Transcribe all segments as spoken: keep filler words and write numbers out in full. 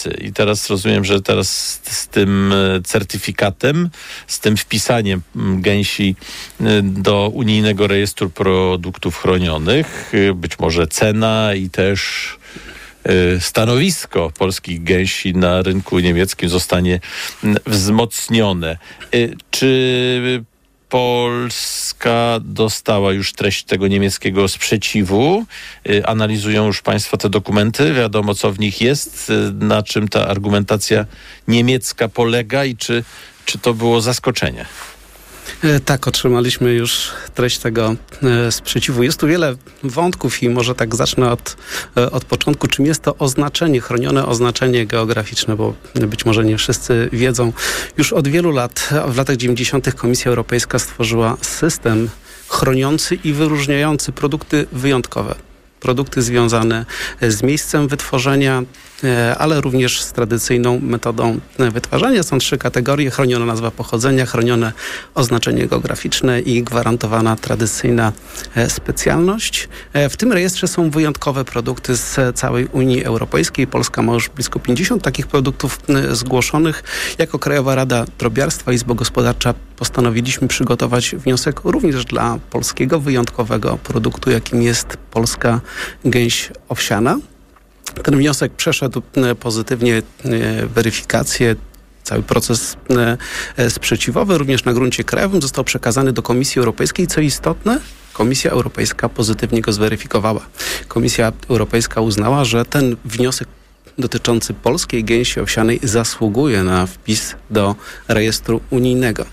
I teraz rozumiem, że teraz z, z tym certyfikatem, z tym wpisaniem gęsi do unijnego rejestru produktów chronionych, być może cena i też stanowisko polskich gęsi na rynku niemieckim zostanie wzmocnione. Czy Polska dostała już treść tego niemieckiego sprzeciwu? Analizują już państwo te dokumenty? Wiadomo, co w nich jest? Na czym ta argumentacja niemiecka polega i czy, czy to było zaskoczenie? Tak, otrzymaliśmy już treść tego e, sprzeciwu. Jest tu wiele wątków i może tak zacznę od, e, od początku. Czym jest to oznaczenie, chronione oznaczenie geograficzne, bo być może nie wszyscy wiedzą. Już od wielu lat, w latach dziewięćdziesiątych Komisja Europejska stworzyła system chroniący i wyróżniający produkty wyjątkowe. Produkty związane z miejscem wytworzenia, ale również z tradycyjną metodą wytwarzania. Są trzy kategorie: chroniona nazwa pochodzenia, chronione oznaczenie geograficzne i gwarantowana tradycyjna specjalność. W tym rejestrze są wyjątkowe produkty z całej Unii Europejskiej. Polska ma już blisko pięćdziesiąt takich produktów zgłoszonych. Jako Krajowa Rada Drobiarstwa i Izba Gospodarcza postanowiliśmy przygotować wniosek również dla polskiego wyjątkowego produktu, jakim jest polska gęś owsiana. Ten wniosek przeszedł pozytywnie weryfikację. Cały proces sprzeciwowy, również na gruncie krajowym, został przekazany do Komisji Europejskiej. Co istotne, Komisja Europejska pozytywnie go zweryfikowała. Komisja Europejska uznała, że ten wniosek dotyczący polskiej gęsi owsianej zasługuje na wpis do rejestru unijnego.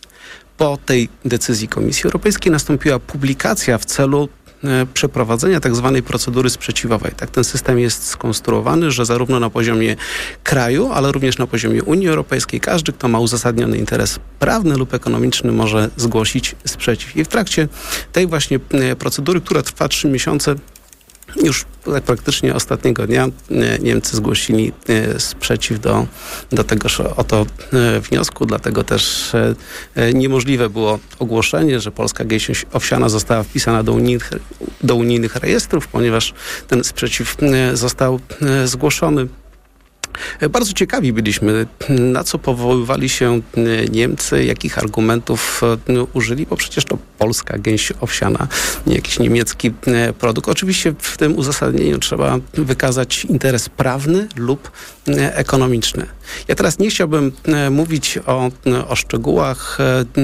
Po tej decyzji Komisji Europejskiej nastąpiła publikacja w celu przeprowadzenia tak zwanej procedury sprzeciwowej. Tak ten system jest skonstruowany, że zarówno na poziomie kraju, ale również na poziomie Unii Europejskiej każdy, kto ma uzasadniony interes prawny lub ekonomiczny, może zgłosić sprzeciw. I w trakcie tej właśnie procedury, która trwa trzy miesiące, już tak praktycznie ostatniego dnia Niemcy zgłosili sprzeciw do, do tegoż oto wniosku, dlatego też niemożliwe było ogłoszenie, że polska gęś owsiana została wpisana do unijnych, do unijnych rejestrów, ponieważ ten sprzeciw został zgłoszony. Bardzo ciekawi byliśmy, na co powoływali się Niemcy, jakich argumentów użyli, bo przecież to polska gęś owsiana, nie jakiś niemiecki produkt. Oczywiście w tym uzasadnieniu trzeba wykazać interes prawny lub ekonomiczny. Ja teraz nie chciałbym mówić o, o szczegółach,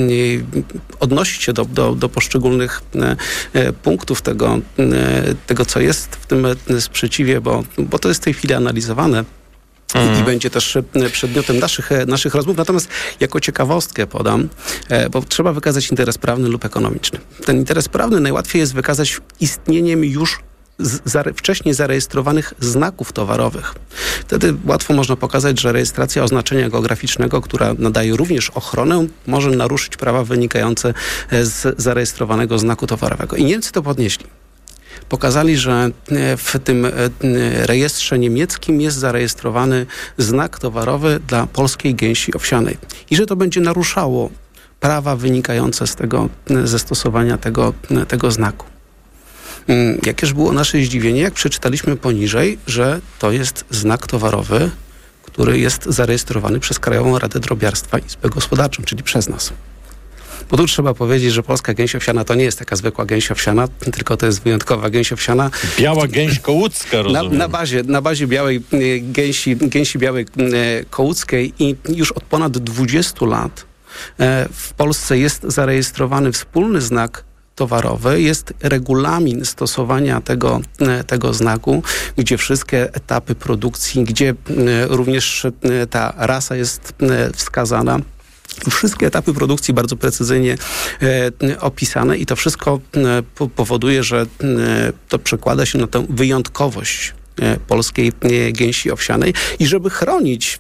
odnosić się do, do, do poszczególnych punktów tego, tego, co jest w tym sprzeciwie, bo, bo to jest w tej chwili analizowane. I, I będzie też przedmiotem naszych, naszych rozmów. Natomiast jako ciekawostkę podam, bo trzeba wykazać interes prawny lub ekonomiczny. Ten interes prawny najłatwiej jest wykazać istnieniem już za, wcześniej zarejestrowanych znaków towarowych. Wtedy łatwo można pokazać, że rejestracja oznaczenia geograficznego, która nadaje również ochronę, może naruszyć prawa wynikające z zarejestrowanego znaku towarowego. I Niemcy to podnieśli. Pokazali, że w tym rejestrze niemieckim jest zarejestrowany znak towarowy dla polskiej gęsi owsianej i że to będzie naruszało prawa wynikające z tego, ze stosowania tego, tego znaku. Jakież było nasze zdziwienie, jak przeczytaliśmy poniżej, że to jest znak towarowy, który jest zarejestrowany przez Krajową Radę Drobiarstwa i Izbę Gospodarczą, czyli przez nas. Bo tu trzeba powiedzieć, że polska gęś owsiana to nie jest taka zwykła gęś owsiana, tylko to jest wyjątkowa gęś owsiana. Biała gęś kołucka, rozumiem. Na, na, bazie, na bazie białej gęsi, gęsi białej kołuckiej i już od ponad dwudziestu lat w Polsce jest zarejestrowany wspólny znak towarowy, jest regulamin stosowania tego, tego znaku, gdzie wszystkie etapy produkcji, gdzie również ta rasa jest wskazana. Wszystkie etapy produkcji bardzo precyzyjnie e, opisane i to wszystko e, po, powoduje, że e, to przekłada się na tę wyjątkowość e, polskiej e, gęsi owsianej i żeby chronić,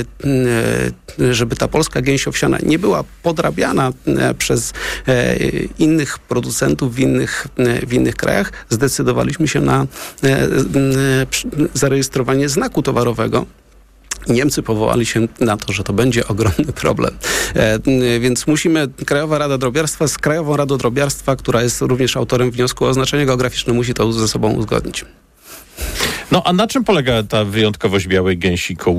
e, e, żeby ta polska gęś owsiana nie była podrabiana e, przez e, innych producentów w innych, e, w innych krajach, zdecydowaliśmy się na e, e, zarejestrowanie znaku towarowego. Niemcy powołali się na to, że to będzie ogromny problem. E, więc musimy, Krajowa Rada Drobiarstwa z Krajową Radą Drobiarstwa, która jest również autorem wniosku o oznaczenie geograficzne, musi to ze sobą uzgodnić. No a na czym polega ta wyjątkowość białej gęsi kołówki?